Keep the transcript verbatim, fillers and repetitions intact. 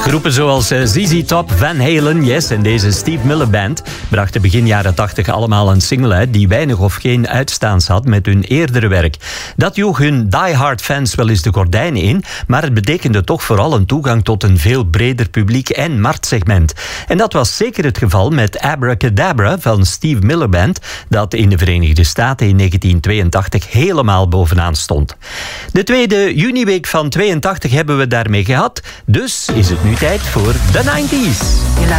Groepen zoals Z Z Top, Van Halen, Yes en deze Steve Miller Band brachten begin jaren tachtig allemaal een single uit die weinig of geen uitstaans had met hun eerdere werk. Dat joeg hun die-hard fans wel eens de gordijnen in, maar het betekende toch vooral een toegang tot een veel breder publiek en marktsegment. En dat was zeker het geval met Abracadabra van Steve Miller Band, dat in de Verenigde Staten in negentien tweeëntachtig helemaal bovenaan stond. De tweede juniweek van tweeëntachtig hebben we daarmee gehad, dus is het nu tijd voor de nineties.